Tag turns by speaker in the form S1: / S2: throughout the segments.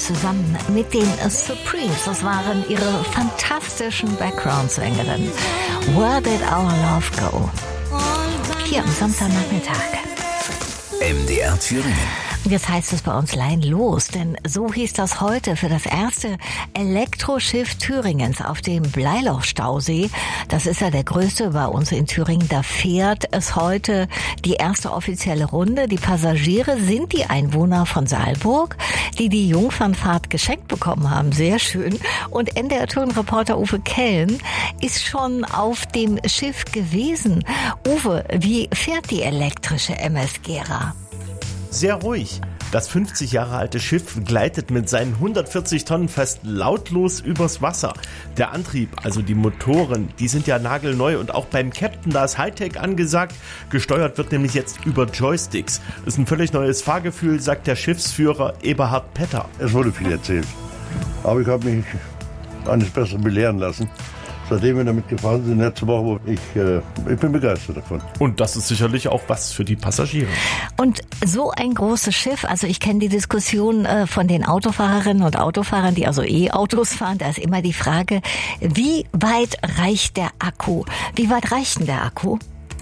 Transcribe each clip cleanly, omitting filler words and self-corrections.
S1: zusammen mit den Supremes. Das waren ihre fantastischen Background-Sängerinnen. Where Did Our Love Go? Hier am Samstagnachmittag.
S2: MDR Thüringen.
S1: Jetzt heißt es bei uns Lein los, denn so hieß das heute für das erste Elektroschiff Thüringens auf dem Bleiloch-Stausee. Das ist ja der größte bei uns in Thüringen. Da fährt es heute die erste offizielle Runde. Die Passagiere sind die Einwohner von Saalburg, die Jungfernfahrt geschenkt bekommen haben. Sehr schön. Und NDR-Tourenreporter Uwe Kellen ist schon auf dem Schiff gewesen. Uwe, wie fährt die elektrische MS Gera?
S3: Sehr ruhig. Das 50 Jahre alte Schiff gleitet mit seinen 140 Tonnen fast lautlos übers Wasser. Der Antrieb, also die Motoren, die sind ja nagelneu und auch beim Captain, da ist Hightech angesagt. Gesteuert wird nämlich jetzt über Joysticks. Ist ein völlig neues Fahrgefühl, sagt der Schiffsführer Eberhard Petter.
S4: Es wurde viel erzählt, aber ich habe mich eines Besseren belehren lassen. Seitdem wir damit gefahren sind, letzte Woche, ich bin begeistert davon.
S3: Und das ist sicherlich auch was für die Passagiere.
S1: Und so ein großes Schiff, also ich kenne die Diskussion von den Autofahrerinnen und Autofahrern, die also E-Autos fahren, da ist immer die Frage, wie weit reicht der Akku? Wie weit reicht denn der Akku?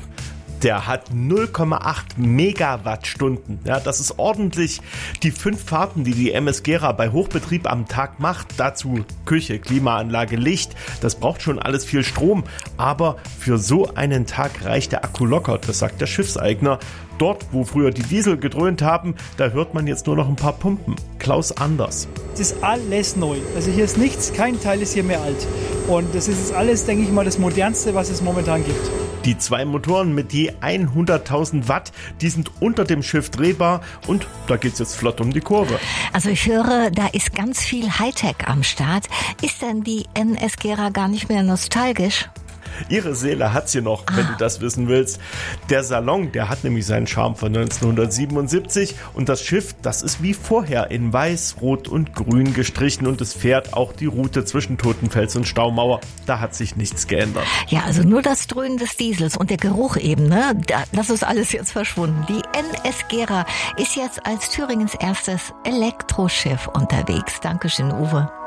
S3: Der hat 0,8 Megawattstunden. Ja, das ist ordentlich. Die 5 Fahrten, die MS Gera bei Hochbetrieb am Tag macht, dazu Küche, Klimaanlage, Licht, das braucht schon alles viel Strom. Aber für so einen Tag reicht der Akku locker, das sagt der Schiffseigner. Dort, wo früher die Diesel gedröhnt haben, da hört man jetzt nur noch ein paar Pumpen. Klaus Anders.
S5: Es ist alles neu. Also hier ist nichts, kein Teil ist hier mehr alt. Und das ist jetzt alles, denke ich mal, das Modernste, was es momentan gibt.
S3: Die 2 Motoren mit je 100.000 Watt, die sind unter dem Schiff drehbar und da geht's jetzt flott um die Kurve.
S1: Also ich höre, da ist ganz viel Hightech am Start. Ist denn die MS Gera gar nicht mehr nostalgisch?
S3: Ihre Seele hat sie noch, wenn du das wissen willst. Der Salon, der hat nämlich seinen Charme von 1977 und das Schiff, das ist wie vorher in Weiß, Rot und Grün gestrichen und es fährt auch die Route zwischen Totenfels und Staumauer. Da hat sich nichts geändert.
S1: Ja, also nur das Dröhnen des Diesels und der Geruch eben, ne? Das ist alles jetzt verschwunden. Die MS Gera ist jetzt als Thüringens erstes Elektroschiff unterwegs. Dankeschön, Uwe.